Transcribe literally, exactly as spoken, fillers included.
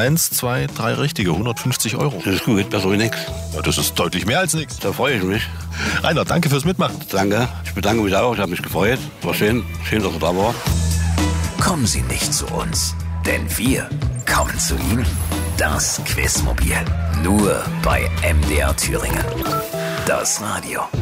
Eins, zwei, drei richtige, hundertfünfzig Euro. Das ist gut, besser wie nichts. Ja, das ist deutlich mehr als nichts. Da freue ich mich. Rainer, danke fürs Mitmachen. Danke. Ich bedanke mich auch, ich habe mich gefreut. War schön, schön, dass er da war. Kommen Sie nicht zu uns, denn wir kommen zu Ihnen. Das Quizmobil. Nur bei M D R Thüringen. Das Radio.